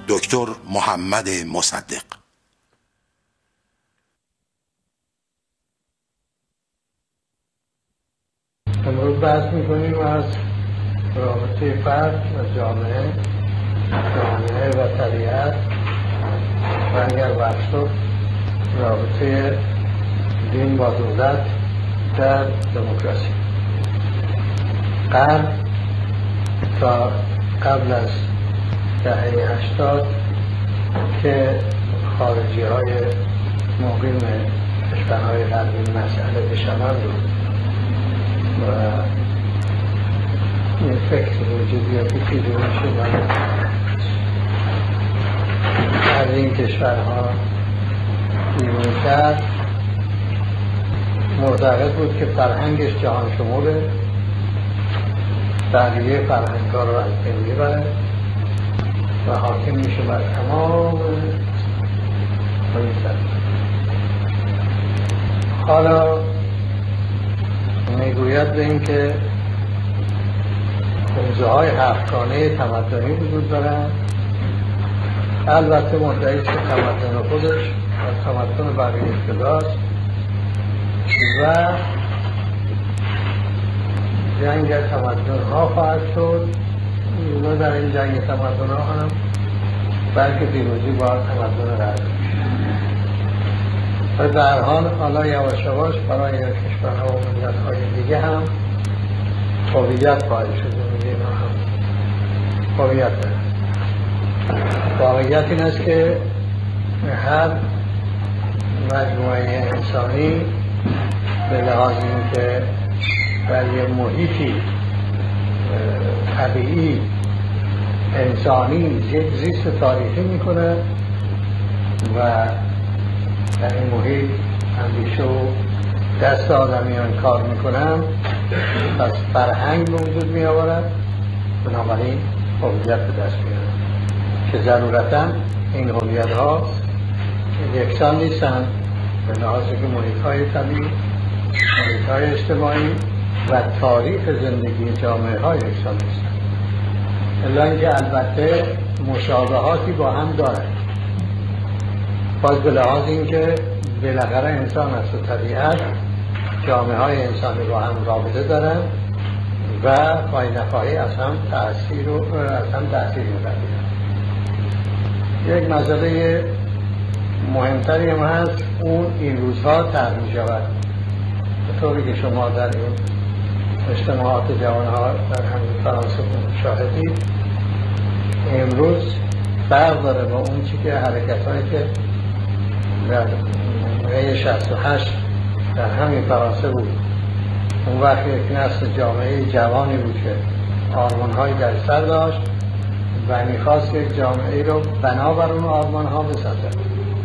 دکتر محمد مصدق. امروز بحث میکنیم از رابطه فرد و جامعه و طبیعت و اگر وقت شد رابطه دین با دولت در دموکراسی. تا قبل از دهه 80 که خارجی های مقیم کشورهای غربی مسئله بشوند و این فکر وجودیاتی که پیدا شدن از این کشورها بیرون کرد، معتقد بود که فرهنگش جهان شموله، بقیه فرهنگ‌ها رو از بین میبره و حاکم میشه بر تمام این سرزمین. حالا میگوید به این که حوزه‌های هفتگانه تمدنی وجود دارند، البته مدعی است که تمدن خودش و تمدن بقیه جداست و جنگ تمدن ها خواهد شد و در این جنگ تمدن ها هم بلکه پیروزی با تمدن غربی و در حال حالا یواش یواش برای کشورها و ملت‌های دیگه هم هویت قائل شده. اینا هم هویت دارن. واقعیت این است که هر مجموعه انسانی به لحاظ اینکه در یک محیطی طبیعی انسانی زیست تاریخی میکنه و در این محیط اندیشه و دست آدمیان کار میکنن، پس فرهنگ به وجود می آورد، بنابراین هویت به دست میارن که ضرورتا این هویت ها یکسان نیستن به لحاظ که محیط های طبیعی، محیط های اجتماعی و تاریخ زندگی جامعه های یکسان نیستن، الا اینکه البته مشابهاتی با هم دارن. باز به لحاظ اینکه بالاخره انسان است و طبیعت جامعه های انسانی با هم رابطه دارن و خواهی نخواهی از هم تأثیر می‌برن. یک مسئله مهمتری هم هست، اون این روزها طرح می‌شود به طوری که شما در این اجتماعات جوان‌ها در همین فرانسه شاهدید. امروز فرق داره با اون چی که حرکت‌هایی که در دهه 68 در همین فرانسه بود. اون وقت یک نسل جامعه جوانی بود که آرمان‌هایی در سر داشت و می‌خواست یک جامعه رو بنابر اون آرمان‌ها بسازد.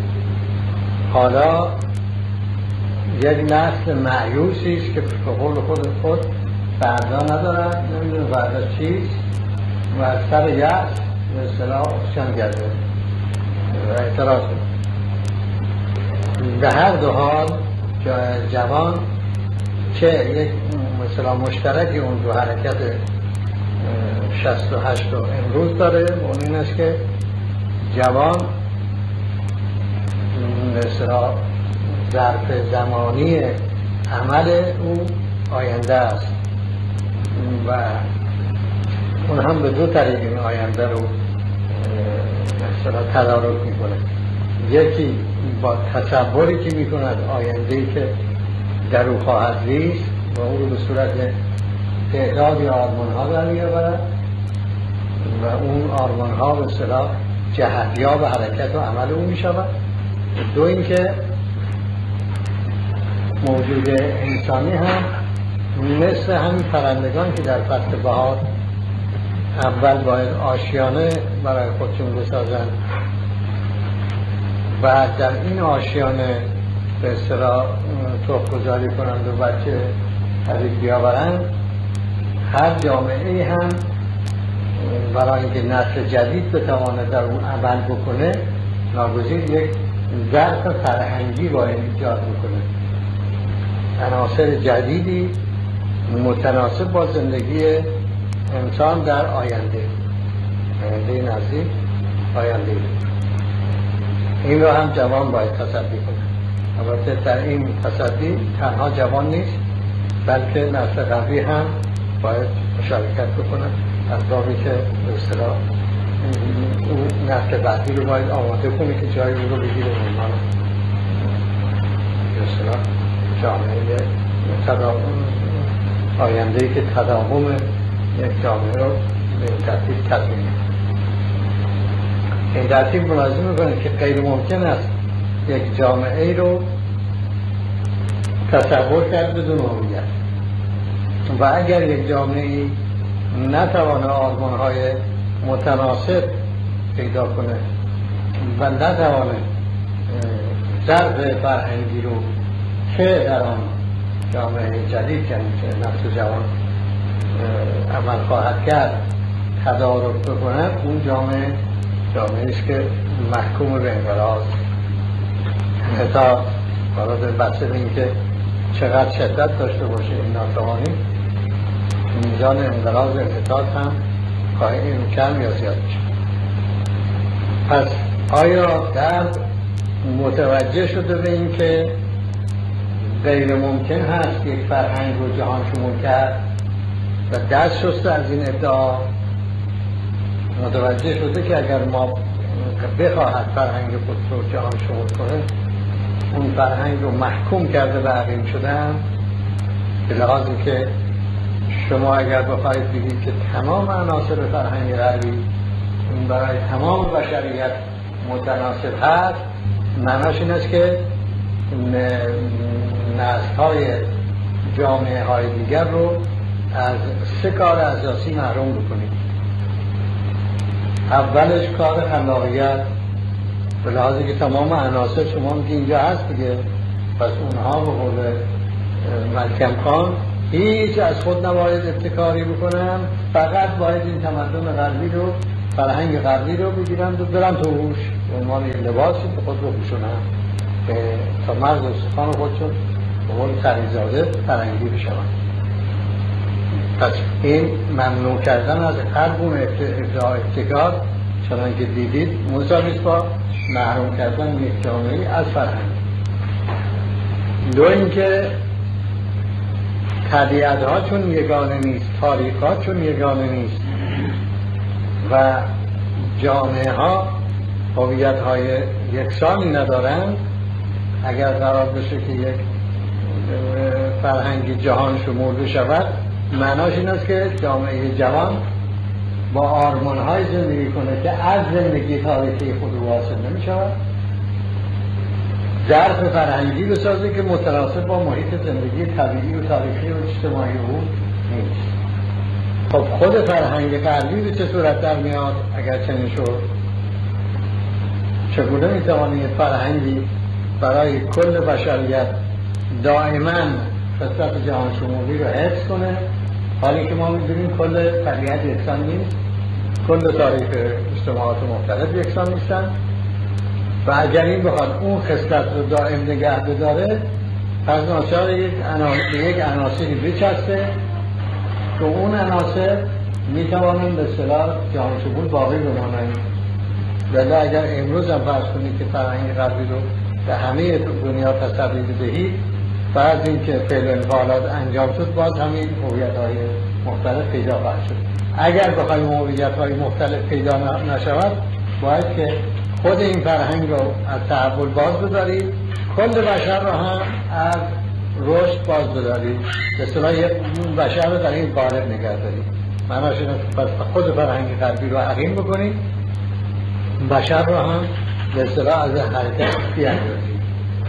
حالا یک نسل مایوسی است که به قول خود فردا ندارد، نمیدونه فردا چیست و از سر یأس به اصطلاح اخشن کرده و اعتراض کنه. به هر دو حال جوان که یک مثلا مشترکی اون دو حرکت 68 رو امروز داره، اون این است که جوان مثلا ظرف زمانی عمل او آینده است و اون هم به دو طریق این آینده رو مثلا تدارک میکنه. یکی با تصوری که میکند آینده‌ای که در او خواهد زیست و اون رو به صورت تعدادی آرمان‌ها در می‌آورد و اون آرمان‌ها به اصطلاح جهتیاب حرکت و عمل او می‌شود. دو اینکه موجود انسانی هم مثل همین پرندگان که در فصل بهار اول باید آشیانه برای خودشون بسازن، بعد در این آشیانه به اصطلاح تخم‌گذاری کنند و بچه پدید بیاورند. هر جامعه هم برای اینکه نسل جدید بتواند در اون عمل بکنه ناگزیر یک ظرف فرهنگی باید ایجاد بکنه، عناصر جدیدی متناسب با زندگی انسان در آینده نزدیک آینده. این رو هم جوان باید تصدی کنه. البته در این تصدی تنها جوان نیست، بلکه نسل قبلی هم باید مشارکت بکنه، از بابی که به اصطلاح اون نسل بعدی رو باید آماده کنه که جای او رو بگیره عنوان به اصطلاح جامعه آینده‌ای که تداوم یک جامعه رو به این ترتیب تضمین می‌کنه. این ترتیب ملاحظه می‌کنید که غیر ممکن است یک جامعه رو تصور کرد بدون هویت، و اگر یک جامعه نتوانه آرمان‌های متناسب پیدا کنه و نتوانه ضرب فرهنگی رو که در آن جامعه جدید، یعنی که نسل جوان عمل خواهد کرد، تدارک بکنه، اون جامعه است که محکوم به انقراض. حتی حالا به بحث این که چقدر شدت داشته باشه این ناتوانی، میزان انقراض و انحطاط هم این کم یا زیاد میشه. پس آیا درد متوجه شده به این که غیر ممکن هست یک فرهنگ رو جهان شمول کرد و دست شسته از این ادعا؟ متوجه شده که اگر ما بخواهد فرهنگ خود رو جهان شمول کنه، اون فرهنگ رو محکوم کرده به عقیم شدن، به لحاظی که شما اگر بخواهید بگید که تمام عناصر فرهنگ غربی این برای تمام بشریت متناسب هست، معناش این است که نسل‌های جامعه های دیگر رو از سه کار اساسی محروم بکنید. اولش کار خلاقیت، به لحاظی که تمام عناصر شما میگه اینجا هست دیگه، پس اونها به قول ملکم خان هیچ از خود نباید ابتکاری بکنن، فقط باید این تمدن غربی رو، فرهنگ غربی رو بگیرن و برن توش به عنوان لباسی که خود رو بپوشونن تا مرز استخوان خودشون به قول خریزاده فرهنگی بشون. پس این ممنوع کردن از هر گونه ابتکار، چنان که دیدید، مساویست با محروم کردن یک جامعه از فرهنگ. دو اینکه طبیعت‌ها چون یگانه نیست، تاریخ‌ها چون یگانه نیست و جامعه ها هویت‌های یکسانی ندارند، اگر قرار بشه که یک فرهنگ جهان شمول بشود، معناش این است که جامعه جوان با آرمان‌های زندگی کنه که از زندگی تاریخی خود واصل نمی‌شود، ظرف فرهنگی بسازه که متناسب با محیط زندگی طبیعی و تاریخی و اجتماعی او نیست. خب خود فرهنگ غربی به چه صورت در میاد اگر چنین شد؟ چگونه میتوانید فرهنگی برای کل بشریت دائما خصلت جهان شمولی رو حفظ کنه، حالی که ما می‌دونیم کل طبیعت یکسان نیست، کل تاریخ اجتماعات مختلف یکسان نیستن، و اگر این بخواد اون خصلت رو دائم نگه بداره، پس ناچار یک عناصری بچسته که اون عناصر میتوانند به اصطلاح جهان شمول باقی بمانند. ولی اگر امروز هم فرض کنید که فرهنگ غربی رو به همه دنیا تسری بدهید، بعد اینکه فعل انفعالات انجام شد، باز همین هویت‌های مختلف پیدا خواهد شد. اگر بخوایم هویت‌های مختلف پیدا نشود، باید که خود این فرهنگ رو از تحول باز بدارید، کل بشر رو هم از رشد باز بدارید، به اصطلاح بشر رو در این قالب نگه دارید. معناش اینه که خود فرهنگ غربی رو عقیم بکنید، بشر رو هم به اصطلاح از حرکت بیاندازید.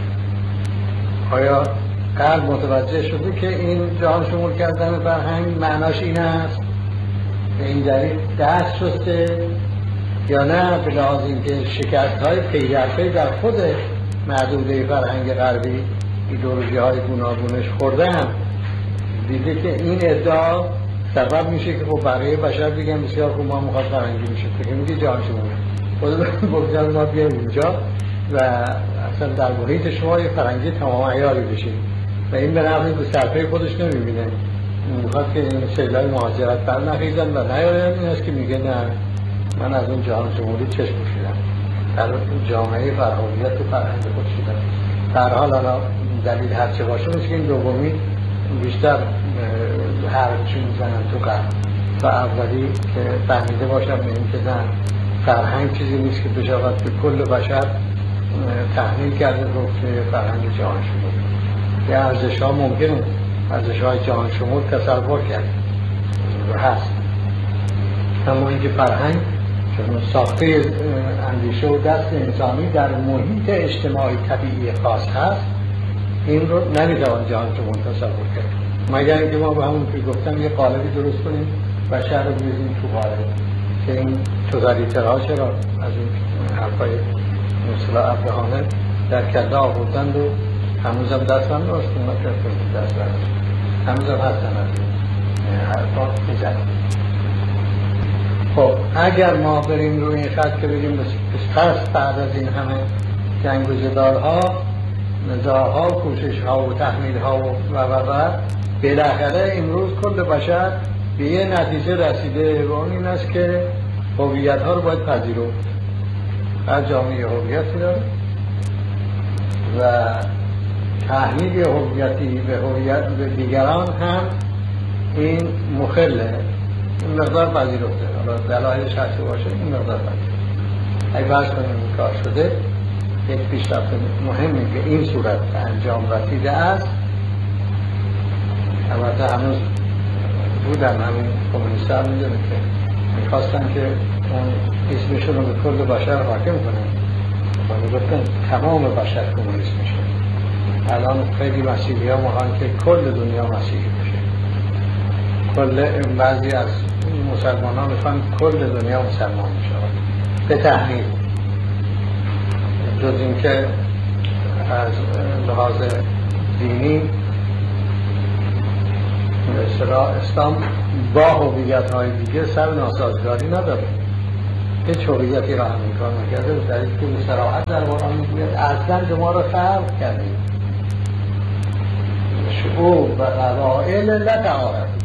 آیا غرب متوجه شده که این جهان شمول کردن فرهنگ معناش این است به این دلیل دست شسته، یا نه به لحاظ اینکه شکست‌های پی‌درپی در خود محدوده فرهنگ غربی ایدئولوژی‌های گوناگونش خورده هم دیده که این ادعا سبب میشه که خب برای بشر بگن بسیار خوب ما میخواد فرهنگی میشه که میگه جهان شمولی خود بگذار ما بیایم اینجا و اصلا در محیط شما یه فرهنگی تمام عیاری بشید و این به نفعی به صرفه خودش نمیبینه، میخواد که این سیلای مهاجرت بر نخیزن و نیارن. این است که میگه نه، من از اون جهان جمهوری چشم پوشیدم، در جامعه فرهنگیت و فرهنگ خود شدم. در حال دلیل هرچه باشه مثل این دومی بیشتر حرفشو میزنن تو قرن و اولی که فهمیده باشم به این که نه، فرهنگ چیزی نیست که بشود به کل بشر تحمیل کرده رو که فرهنگ جهان شمول. یه ارزش ها ممکنه ارزش های جهان شمول تصور کرد و هست، اما اینکه فرهنگ ساخته اندیشه و دست انسانی در محیط اجتماعی طبیعی خاص هست، این رو نمیتوان جهان شمول تصور کرد، مگر اینکه ما به همون که گفتم یه قالبی درست کنیم و شهر رو بریزیم تو قالب که این توتالیترها چرا از این حرفای مثلا ابراهانه در کله آوردند و هنوزم دست هم راست کنیم دست برد هنوزم هستن از این حرفا میزنیم. خب اگر ما بریم روی این خط که بگیم پس بعد از این همه جنگ و جدالها، نزاعها و کوششها و تحمیلها و بالاخره امروز کل بشر به یه نتیجه رسیده و اون این است که هویت‌ها رو باید پذیرفت. هر جامعه هویتی داره و تحمیل هویتی به هویت به دیگران هم این مخله، این مقدار پذیرفته. حالا دلایلش هرچه باشه این مقدار پذیرفته. اگه فرض کنیم این کار شده، یک پیشرفت مهمی که این صورت انجام رسیده است. البته هنوز بودن همین کمونیست هم میدونه که میخواستن که اون اسمشون رو به کل بشر حاکم کنن و میگفتن تمام بشر کمونیست میشه. الان خیلی مسیحی ها میخوان که کل دنیا مسیحی بشه، بعضی از مسلمان ها میخوان کل دنیا مسلمان بشه به تحمیل، جز این که از لحاظ دینی اسلام با هویت های دیگه سر ناسازگاری نداره، هیچ هویتی را هم امکان نکرده و در این که به صراحت در قرآن میگوید اصلا شما را خلق کردیم شعوب و قبائل لتعارفوا.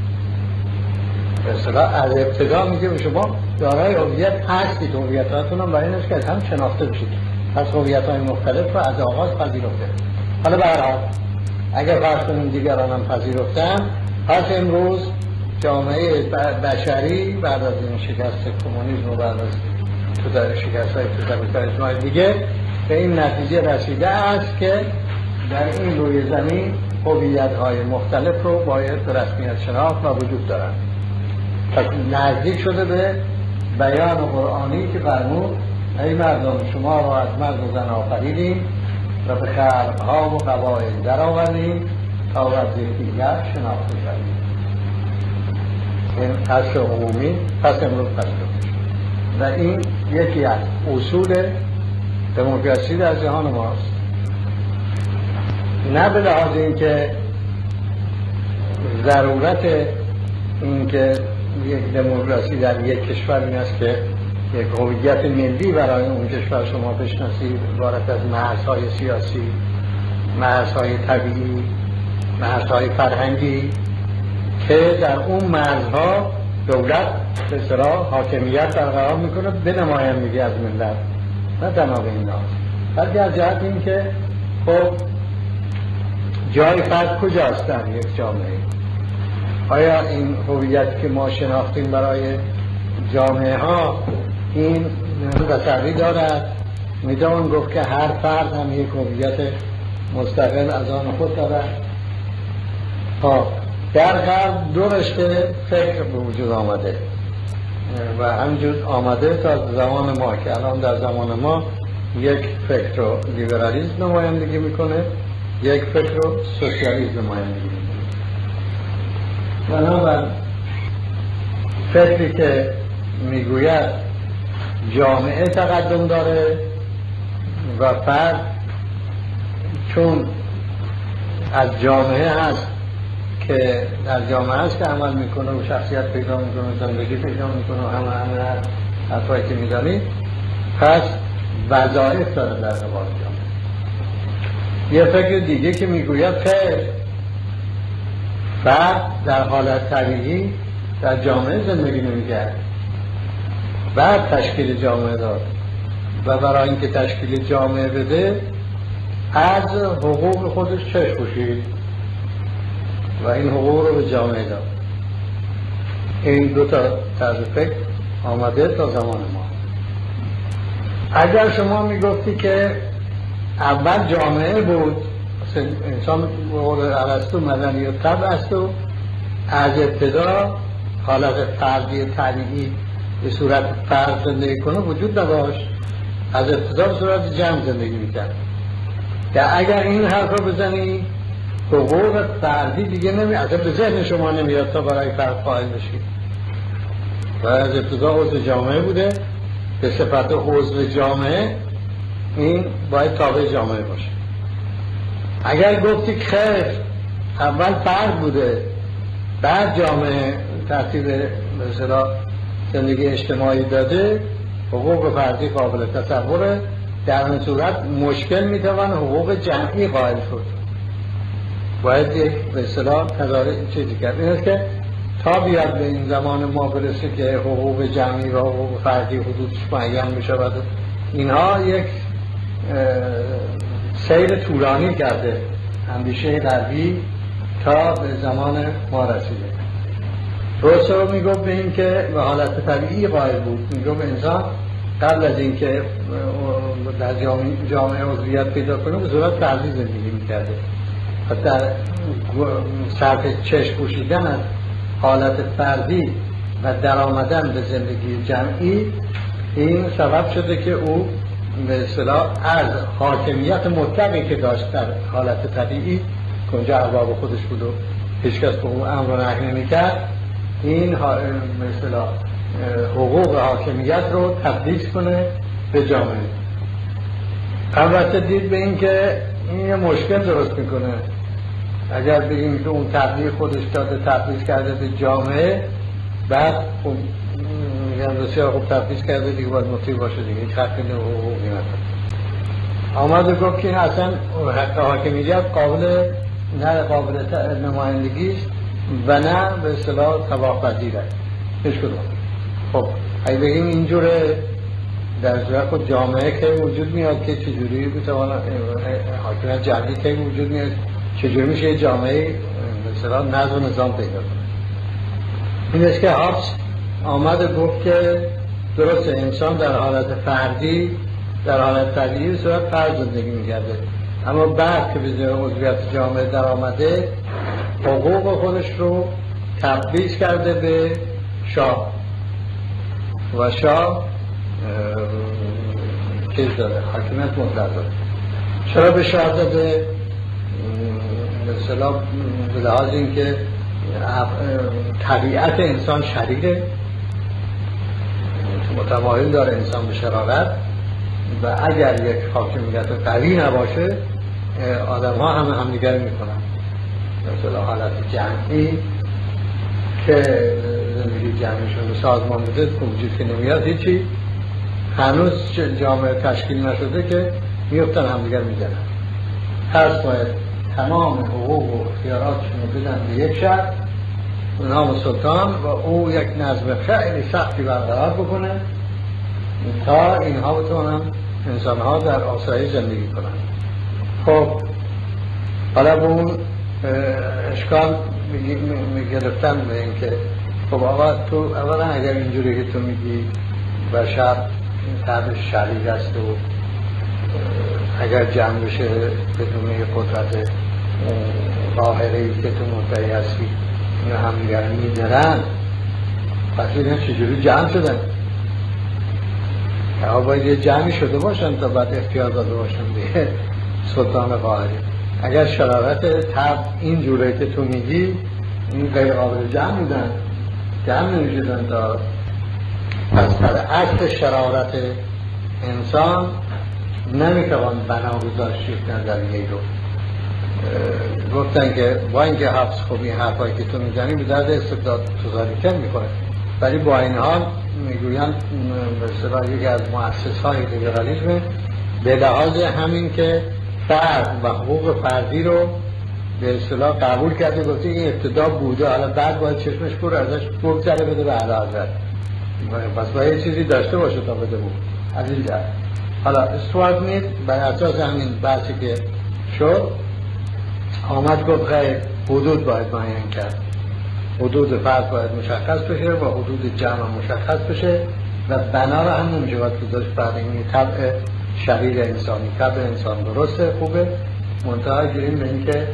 به اصطلاح از ابتدا میگه به شما دارای هویت هستید، هویتاتون هم برای اینه که هم شناخته بشید، پس هویت‌های مختلف رو از آغاز پذیرفته. حالا به هر حال اگر فرض کنیم دیگران هم پذیرفتن، پس امروز جامعه بشری بعد از این شکست کمونیسم و بعد از شکست‌های توتالیتاریسم‌های دیگه به این نتیجه رسیده است که در این روی زمین هویت‌های مختلف رو باید به رسمیت شناخت و وجود دارن. پس نزدیک شده به بیان قرآنی که فرمود ای مردم شما را از مرد و زن آفریدیم و به خلق‌ها و قبایل در آوردیم تا از یکدیگر شناخته شوید. این اصل عمومی پس امروز پس و این یکی از اصول دموکراسی در جهان ماست. نه به لحاظ اینکه ضرورت اینکه یک دموکراسی در یک کشور این است که یک هویت ملی برای اون کشور شما بشناسید، عبارت از مرزهای سیاسی، مرزهای طبیعی، مرزهای فرهنگی که در اون مرزها دولت به اصطلاح حاکمیت برقرار میکنه به نمایندگی از ملت، نه تنها به این ناز، بلکه از جهت این که خب جای فرد کجاست در یک جامعه؟ آیا این هویت که ما شناختیم برای جامعه ها این بسری دارد؟ میتوان گفت که هر فرد هم یک هویت مستقل از آن خود دارد؟ در غرب دو رشته فکر به وجود آمده و همینجور آمده تا زمان ما که الان در زمان ما یک فکر رو لیبرالیسم نمایندگی میکنه، یک فکر رو سوسیالیسم نمایندگی میکنه. بنابراین فکری که میگوید جامعه تقدم داره و فرد چون از جامعه هست که در جامعه هست که عمل میکنه و شخصیت پیدا میکنه، زندگی پیدا میکنه و همه حرفایی که میدانید، پس وظایف داره در قبال جامعه. یه فکر دیگه که میگوید خیر، فرد در حالت طبیعی در جامعه زندگی نمیکرد، بعد تشکیل جامعه داد و برای اینکه تشکیل جامعه بده از حقوق خودش چشم پوشید و این حقوق رو به جامعه داد. این دو تا طرز فکر آمده تا زمان ما. اگر شما میگفتی که اول جامعه بود، انسان ارسطو مدنی و طبع است و از ابتدا حالت فردی طبیعی به صورت فرد زندگی کنه وجود نداشت، از ابتدا به صورت جمع زندگی میکرد. که اگر این حرف رو بزنی حقوق فردی دیگه اصلا به ذهن شما نمیاد تا برای فرد قائل بشید. و از ابتدا عضو جامعه بوده، به صفت عضو جامعه این باید تابع جامعه باشه. اگر گفتی که خیر اول فرد بوده بعد جامعه ترتیب مثلا زندگی اجتماعی داده، حقوق فردی قابل تصوره، در این صورت مشکل میتوان حقوق جمعی قائل شد. باید یک به اصطلاح تضارع چیزی کرد. این است که تا بیاد به این زمان ما برسه که حقوق جمعی و حقوق فردی حدودش معین میشود، اینها یک سیر طولانی کرده اندیشه غربی تا به زمان ما رسیده. روسو میگفت به این که به حالت طبیعی قائل بود، میگفت انسان قبل از اینکه در جامعه عضویت پیدا کنه به صورت فردی زندگی میکرده و در صرف چشم پوشیدن از حالت فردی و در آمدن به زندگی جمعی این سبب شده که او به اصطلاح از حاکمیت مطلقی که داشت در حالت طبیعی که اونجا ارباب خودش بود و هیچکس به او امر و نهی نمی‌کرد، این به اصطلاح حقوق حاکمیت رو تبدیل کنه به جامعه. البته دید به این که این یه مشکل درست میکنه. اگر بگیم که اون تبدیل خودش داده تبدیل کرده به جامعه، بعد میگن بسیار خوب تبدیل کرده دیگه باید مطیع باشه دیگه، هیچ حقی نه حقوقی نداره. آمد و گفت که این اصلا حق حاکمیت قابل نمایندگی است و نه به اصطلاح طبق‌پذیر است. هیچ کدوم. خب اگه بگیم اینجوره در صورت خود جامعه که وجود میاد که چجوری بتواند حاکمیت جمعی که وجود میاد، چجوری میشه یه جامعه مثلا نظم و نظام پیدا کنه. این است که هابس آمد و گفت که درسته انسان در حالت فردی در حالت طبیعی به صورت فرد زندگی میکرده، اما بعد که به عضویت جامعه در آمده حقوق خودش رو تبدیل کرده به شاه و شاه چیز داره، حاکمیت مطلق داره. چرا به شاه داده؟ مثلا به لحاظ اینکه طبیعت انسان شریره، متمایل داره انسان به شرارت و اگر یک حاکمیت قوی نباشه آدم ها همدیگر میکنن. مثلا حالت جمعی که زندگی جمعیشون سازمان بوده وجود که نمیاد هیچی، هنوز جامعه تشکیل نشده که میفتن همدیگر میزنن. پس باید تمام حقوق و اختیاراتشون رو بدن به یک شخص به نام سلطان و او یک نظم خیلی سختی برقرار بکنه تا اینها بتونن انسانها در آسایش زندگی کنن. خب حالا به اون اشکال میگرفتن به این که خب آقا تو اولا اگر اینجوری که تو میگی بشر طبعش شریک است و اگر جمع بشه بدون یه قدرت قاهره‌ای که تو مدعی هستی اینا هم دیگر میدرن، پس اینا چجوری جمع شدن؟ یا باید یه جمعی شده باشن تا بعد اختیار داده باشن دیگه سلطان قاهری. اگر شرارت طبع این جوره که تو میگی این غیر قابل جمع بودن، جمع نمیشدن تا پس در اصل شرارت انسان نمیتوان بنا گذاشت یک نظریه رو. گفتن که با اینکه حبس خب این حرفایی که تو میزنی به درد استبداد توزاریتر میکنه، ولی با این حال میگویند به اصطلاح یکی از مؤسسهای لیبرالیسم به لحاظ همین که فرد و حقوق فردی رو به اصطلاح قبول کرده، گفته این ابتدا بوده حالا بعد باید چشمش پر ازش بگذره بده به اعلیحضرت. پس باید یه چیزی داشته باشه تا بده بود از این جهت. حالا استوارت میل بر اساس همین بحثی که شد آمد گفت خیلی حدود باید معین کرد، حدود فرد باید مشخص بشه و حدود جمع مشخص بشه و بنا رو هم نمیشه باید گذاشت بر این طبع شریر انسانی. طبع انسان درسته خوبه، منتها گیریم به این که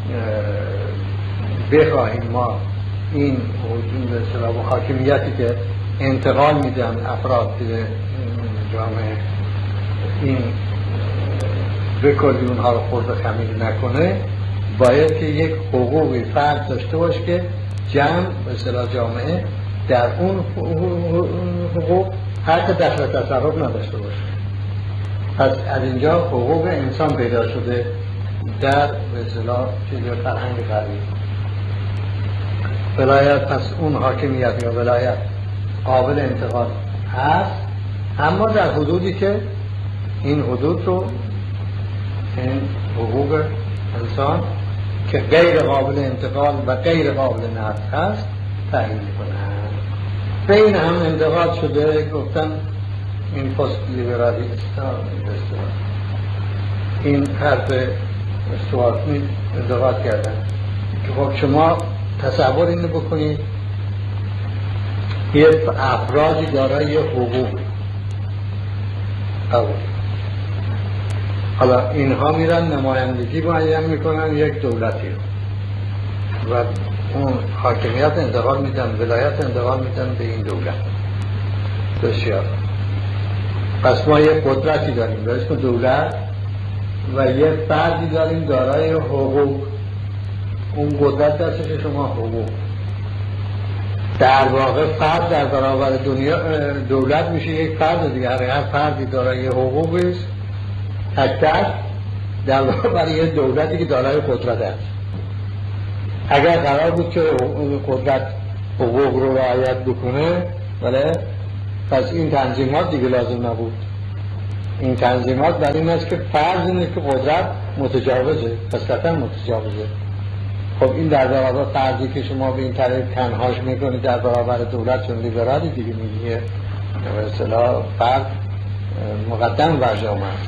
بخواهیم ما این حاکمیتی که انتقال میدن افراد به جامعه این به کلی اونها رو خورد خمیر نکنه، باید که یک حقوقی فرد داشته باشه که جمع به اصطلاح جامعه در اون حقوق حق دخل تصرف نداشته باشه. پس از اینجا حقوق انسان پیدا شده در به اصطلاح چیز فرهنگ غربی. ولایت پس اون حاکمیت یا ولایت قابل انتقال هست، اما در حدودی که این حدود رو این حقوق انسان که غیر قابل انتقال و غیر قابل نقض هست تعیین میکنن. بین هم انتقاد شده، گفتن این پست لیبرالیستا این حرف استوارت میل انتقاد کردن که خب شما تصور اینو بکنید یه افرادی دارای حقوق حالا اینها میرن نمایندگی معین میکنن یک دولتی و اون حاکمیت انتقال میدن، ولایت انتقال میدن به این دولت. بسیار. پس ما یک قدرتی داریم به اسم دولت و یک فردی داریم دارای حقوق. اون قدرت دستش شما حقوق. در واقع فرد در برابر دولت میشه یک فرد دیگه. هر فردی دارای حقوقی است تک تک در برابر یه دولتی که دارای قدرت است. اگر قرار بود که قدرت حقوق رو رعایت بکنه بله، پس این تنظیمات دیگه لازم نبود. این تنظیمات برای این است که فرض اینه که قدرت متجاوزه، پس قطعا متجاوزه. خب این در برابر فردی که شما به این طریق تنهاش میکنید در برابر دولت، چون لیبرالی دیگه میگه به اصطلاح فرد مقدم بر جامعه است.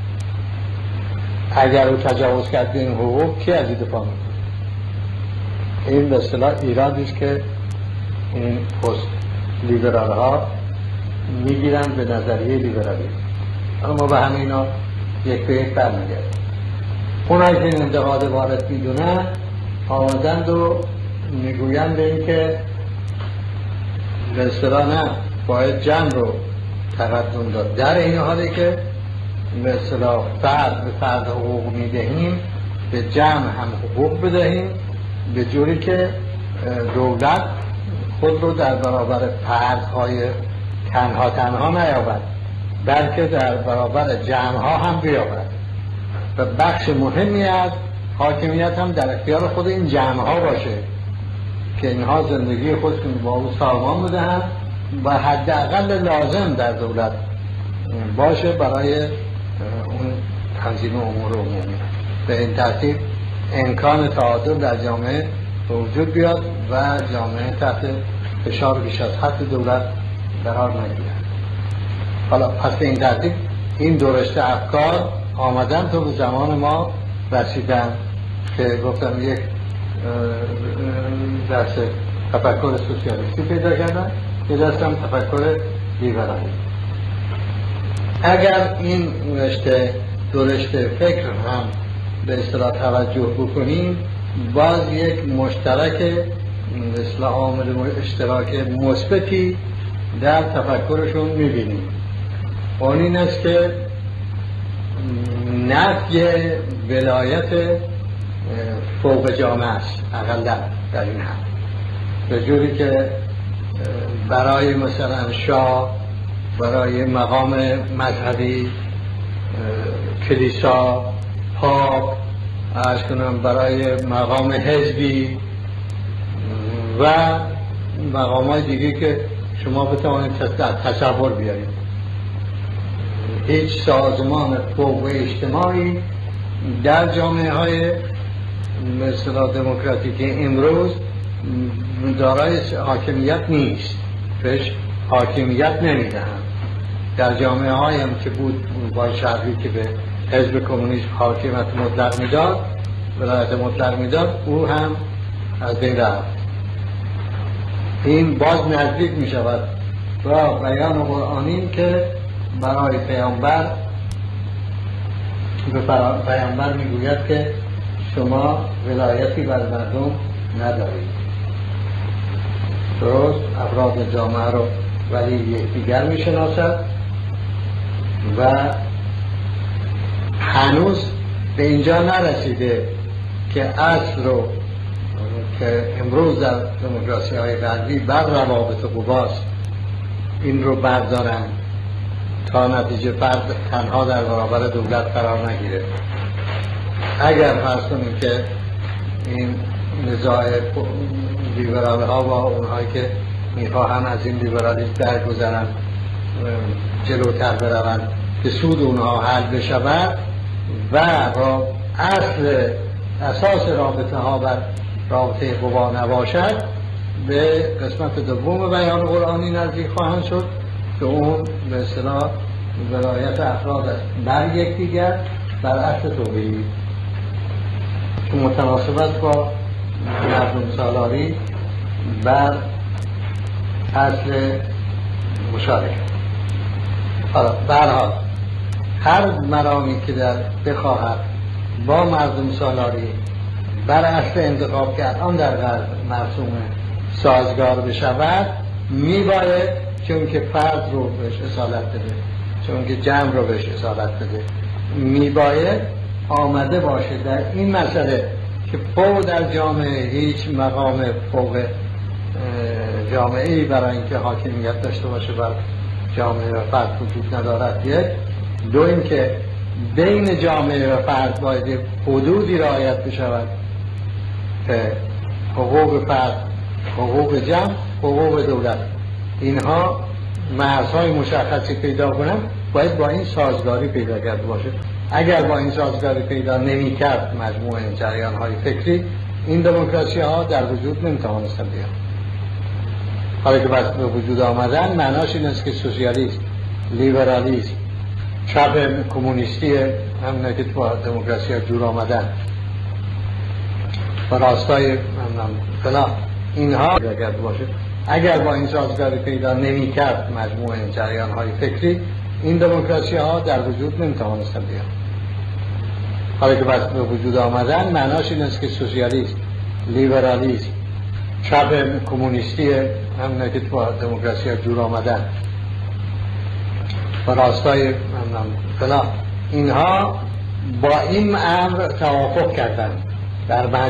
اگر او تجاوز کرد به این حقوق کی از این دفاع میکنه؟ این به اصطلاح ایرادی است که این پست لیبرال ها میگیرن به نظریه لیبرالی. اما ما به همه اینا یک به یک برمیگردیم. اونایی که این انتقاد وارد میدونن آمدند و میگویند به این که به اصطلاح نه باید جمع رو تقدم داد، در این حالی که به اصطلاح فرد به فرد حقوق میدهیم به جمع هم حقوق بدهیم، به جوری که دولت خود رو در برابر فردهای تنها نیابد، بلکه در برابر جمعها هم بیابد و بخش مهمی از حاکمیت هم در اختیار خود این جمعها باشه که اینها زندگی خودشون با او سامان بدهند و حداقل لازم در دولت باشه برای اون تنظیم امور عمومی. به این ترتیب امکان تعادل در جامعه به وجود بیاد و جامعه تحت فشار بیش از حد دولت قرار نگیرد. حالا پس به این ترتیب این دورشته افکار آمدن تا به زمان ما رسیدن که گفتم یک دست تفکر سوسیالیستی پیدا کردن، یک دست هم تفکر لیبرالی. اگر این دورشته فکر هم به اصطلاح توجه بکنیم، باز یک مشترک به اصطلاح عامل اشتراک مثبتی در تفکرشون میبینیم. اون این است که نفی ولایت فوق جامعه است اقلا در این هم، به جوری که برای مثلا شاه، برای مقام مذهبی، کلیسا، پاپ، عرض کنم برای مقام حزبی و مقامات دیگه که شما بتوانید تصور بیارید، هیچ سازمان فوق اجتماعی در جامعه های مثلا دموکراتیک امروز دارای حاکمیت نیست. بهش حاکمیت نمیدهند. در جامعه هایم که بود با شهری که به حزب کمونیست حاکمیت مطلق میداد، ولایت مطلق میداد، او هم از بین رفت. این باز نزدیک می شود با بیان قرآنی که برای پیامبر به پیامبر میگوید که شما ولایتی بر مردم ندارید. درست افراد جامعه رو ولی یکدیگر میشناسد و هنوز به اینجا نرسیده که اصل رو که امروز در دموکراسی های غربی بر روابط قواست این رو بردارن تا نتیجه فرد تنها در برابر دولت قرار نگیره. اگر فرض کنیم که این نزاع لیبرال ها با اونهایی که میخواهن از این لیبرالیسم درگذرن جلوتر برون که سود اونها حل بشود و با اساس رابطه ها بر رابطه قوا نباشد، به قسمت دوم بیان قرآنی نزدیک خواهند شد که اون به اصطلاح ولایت افراد است بر یکدیگر بر اصل توحید که متناسبت با مردم سالاری بر اصل مشارکت. حالا به هر حال هر مرامی که در بخواهد با مردم سالاری بر اصل انتخاب که الان در غرب مرسوم سازگار بشود، میباید چون که فرد رو بهش اصالت بده، چون که جمع رو بهش اصالت بده، میباید آمده باشه در این مسئله که فوق در جامعه هیچ مقام فوق جامعه‌ای برای اینکه حاکمیت داشته باشه بر جامعه و فرد وجود ندارد. یک دو اینکه بین جامعه و فرد باید حدودی رعایت بشود که حقوق فرد، حقوق جمع، حقوق دولت، اینها مرزهای مشخصی پیدا کنن، باید با این سازگاری پیدا کرده باشه. اگر با این سازگاری پیدا نمی کرد مجموع این جریان های فکری، این دموکراسی ها در وجود نمیتوانستن بیان. حالا که بس به وجود آمدن معناش این است که سوسیالیسم، لیبرالیسم، چپ کمونیستی همونه که با دموکراسی ها جور آمدن و راستای فلان، اینها پیدا کرده باشه. اگر با این سازگاری پیدا نمی کرد مجموع این جریان های فکری، این دموکراسی ها در وجود نمیتوانستن بیان. حالا که بس به وجود آمدن معناش این است که سوسیالیسم، لیبرالیسم، چپ کمونیستی همونه که با دموکراسی ها جور آمدن و راستای فلان، اینها با این امر توافق کردن در